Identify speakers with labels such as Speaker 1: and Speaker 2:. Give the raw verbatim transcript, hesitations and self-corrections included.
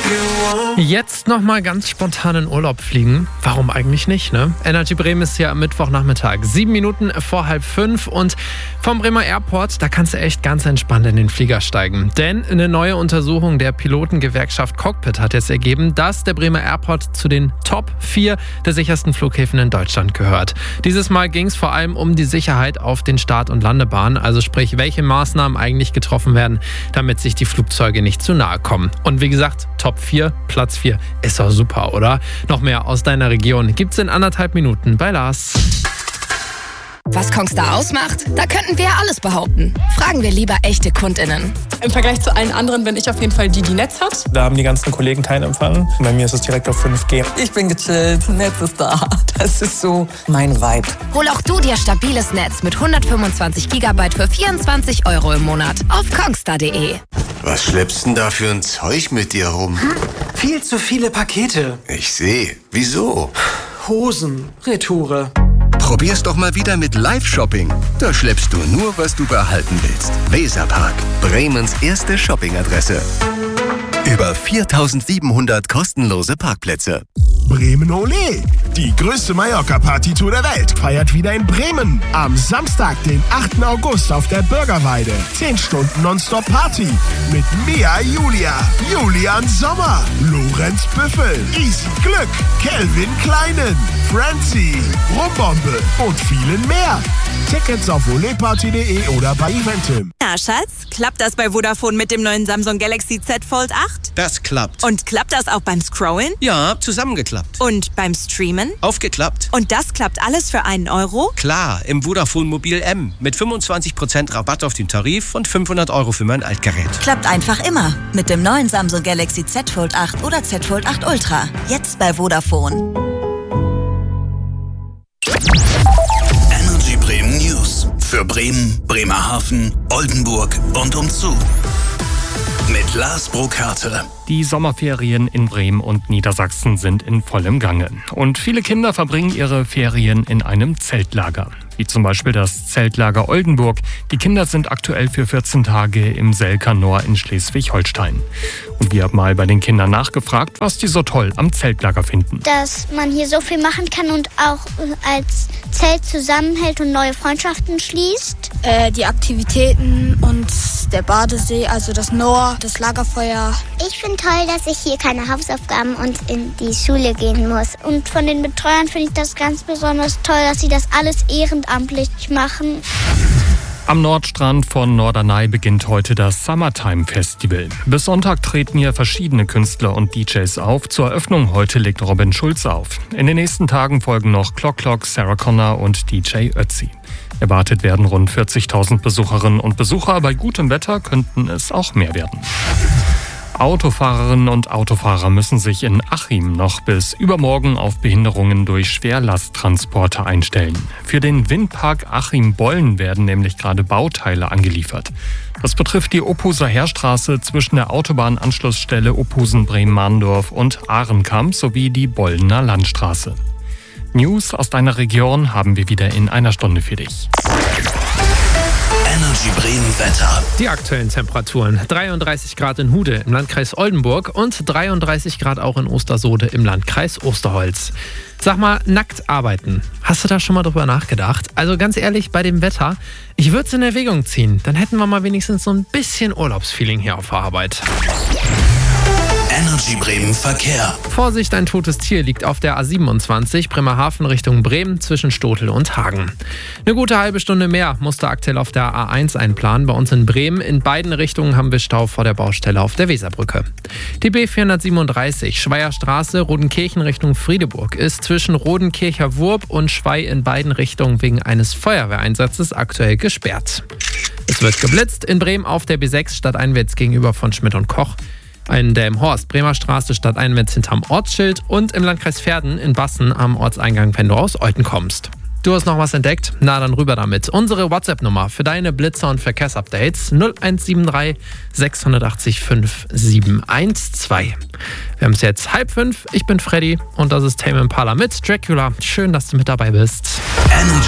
Speaker 1: Jetzt nochmal ganz spontan in Urlaub fliegen. Warum eigentlich nicht, ne? Energy Bremen ist hier am Mittwochnachmittag. Sieben Minuten vor halb fünf und vom Bremer Airport, da kannst du echt ganz entspannt in den Flieger steigen. Denn eine neue Untersuchung der Pilotengewerkschaft Cockpit hat jetzt ergeben, dass der Bremer Airport zu den Top vier der sichersten Flughäfen in Deutschland gehört. Dieses Mal ging es vor allem um die Sicherheit auf den Start- und Landebahnen, also sprich, welche Maßnahmen eigentlich getroffen werden, damit sich die Flugzeuge nicht zu nahe kommen. Und wie gesagt, Top vier, Platz vier, ist doch super, oder? Noch mehr aus deiner Region gibt's in anderthalb Minuten bei Lars.
Speaker 2: Was Kongstar ausmacht? Da könnten wir alles behaupten. Fragen wir lieber echte KundInnen.
Speaker 3: Im Vergleich zu allen anderen bin ich auf jeden Fall die, die Netz hat.
Speaker 4: Da haben die ganzen Kollegen keinen Empfang. Bei mir ist es direkt auf fünf G.
Speaker 5: Ich bin gechillt, Netz ist da. Das ist so mein Vibe.
Speaker 2: Hol auch du dir stabiles Netz mit hundertfünfundzwanzig Gigabyte für vierundzwanzig Euro im Monat auf kongstar punkt de.
Speaker 6: Was schleppst denn da für ein Zeug mit dir rum?
Speaker 7: Hm? Viel zu viele Pakete.
Speaker 6: Ich sehe. Wieso?
Speaker 7: Hosen, Retoure.
Speaker 8: Probier's doch mal wieder mit Live-Shopping. Da schleppst du nur, was du behalten willst. Weserpark, Bremens erste Shoppingadresse. Über viertausendsiebenhundert kostenlose Parkplätze.
Speaker 9: Bremen Olé! Die größte Mallorca-Party-Tour der Welt feiert wieder in Bremen. Am Samstag, den achten August auf der Bürgerweide. zehn Stunden Nonstop-Party mit Mia Julia, Julian Sommer, Lorenz Büffel, Easy Glück, Kelvin Kleinen, Francie, Rumbombe und vielen mehr. Tickets auf oleparty punkt de oder bei Eventim.
Speaker 10: Na Schatz, klappt das bei Vodafone mit dem neuen Samsung Galaxy Z Fold acht?
Speaker 11: Das klappt.
Speaker 10: Und klappt das auch beim Scrollen?
Speaker 11: Ja, zusammengeklappt.
Speaker 10: Und beim Streamen?
Speaker 11: Aufgeklappt.
Speaker 10: Und das klappt alles für einen Euro?
Speaker 11: Klar, im Vodafone Mobil M mit fünfundzwanzig Prozent Rabatt auf den Tarif und fünfhundert Euro für mein Altgerät.
Speaker 12: Klappt einfach immer mit dem neuen Samsung Galaxy Z Fold acht oder Z Fold acht Ultra. Jetzt bei Vodafone.
Speaker 13: Energy Bremen News. Für Bremen, Bremerhaven, Oldenburg und umzu. Mit Lars Burkhardt.
Speaker 14: Die Sommerferien in Bremen und Niedersachsen sind in vollem Gange. Und viele Kinder verbringen ihre Ferien in einem Zeltlager. Wie zum Beispiel das Zeltlager Oldenburg. Die Kinder sind aktuell für vierzehn Tage im Selkanor in Schleswig-Holstein. Und wir haben mal bei den Kindern nachgefragt, was die so toll am Zeltlager finden.
Speaker 15: Dass man hier so viel machen kann und auch als Zelt zusammenhält und neue Freundschaften schließt.
Speaker 16: Äh, die Aktivitäten und der Badesee, also das Noah, das Lagerfeuer.
Speaker 15: Ich finde toll, dass ich hier keine Hausaufgaben und in die Schule gehen muss. Und von den Betreuern finde ich das ganz besonders toll, dass sie das alles ehrenamtlich machen.
Speaker 14: Am Nordstrand von Norderney beginnt heute das Summertime Festival. Bis Sonntag treten hier verschiedene Künstler und D Js auf. Zur Eröffnung heute legt Robin Schulz auf. In den nächsten Tagen folgen noch Clock Clock, Sarah Connor und D J Ötzi. Erwartet werden rund vierzigtausend Besucherinnen und Besucher. Bei gutem Wetter könnten es auch mehr werden. Autofahrerinnen und Autofahrer müssen sich in Achim noch bis übermorgen auf Behinderungen durch Schwerlasttransporte einstellen. Für den Windpark Achim-Bollen werden nämlich gerade Bauteile angeliefert. Das betrifft die Ophuser Heerstraße zwischen der Autobahnanschlussstelle Ophusen-Bremen-Mahndorf und Ahrenkamp sowie die Bollener Landstraße. News aus deiner Region haben wir wieder in einer Stunde für dich.
Speaker 13: Energy Bremen Wetter.
Speaker 1: Die aktuellen Temperaturen: dreiunddreißig Grad in Hude im Landkreis Oldenburg und dreiunddreißig Grad auch in Ostersode im Landkreis Osterholz. Sag mal, nackt arbeiten. Hast du da schon mal drüber nachgedacht? Also ganz ehrlich, bei dem Wetter, ich würde es in Erwägung ziehen. Dann hätten wir mal wenigstens so ein bisschen Urlaubsfeeling hier auf der Arbeit.
Speaker 13: Energy Bremen Verkehr.
Speaker 1: Vorsicht, ein totes Tier liegt auf der A siebenundzwanzig Bremerhaven Richtung Bremen zwischen Stotel und Hagen. Eine gute halbe Stunde mehr musste aktuell auf der A eins einplanen. Bei uns in Bremen in beiden Richtungen haben wir Stau vor der Baustelle auf der Weserbrücke. Die B vierhundertsiebenunddreißig Schweierstraße Rodenkirchen Richtung Friedeburg ist zwischen Rodenkircher Wurb und Schwei in beiden Richtungen wegen eines Feuerwehreinsatzes aktuell gesperrt. Es wird geblitzt in Bremen auf der B sechs stadteinwärts gegenüber von Schmidt und Koch. In der im Horst Bremer Straße stadteinwärts hinterm Ortsschild und im Landkreis Verden in Bassen am Ortseingang, wenn du aus Olten kommst. Du hast noch was entdeckt? Na, dann rüber damit. Unsere WhatsApp-Nummer für deine Blitzer- und Verkehrsupdates null eins sieben drei sechs acht acht fünf sieben eins zwei. Wir haben es jetzt halb fünf. Ich bin Freddy und das ist Tame Impala mit Dracula. Schön, dass du mit dabei bist.